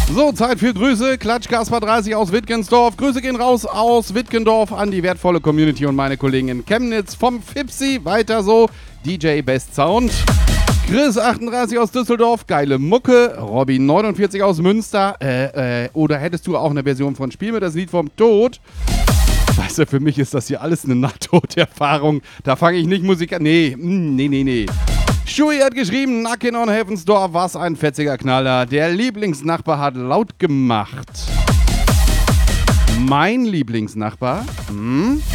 So, Zeit für Grüße. Klatsch Kaspar 30 aus Wittgensdorf. Grüße gehen raus aus Wittgendorf an die wertvolle Community und meine Kollegen in Chemnitz. Vom Fipsi, weiter so, DJ Best Sound. Chris 38 aus Düsseldorf, geile Mucke. Robby 49 aus Münster. Oder hättest du auch eine Version von Spiel mir das Lied vom Tod? Weißt du, für mich ist das hier alles eine Nahtoderfahrung. Da fange ich nicht Musik an. Nee. Shui hat geschrieben, Knockin' on Heaven's Door, was ein fetziger Knaller. Der Lieblingsnachbar hat laut gemacht. Mein Lieblingsnachbar?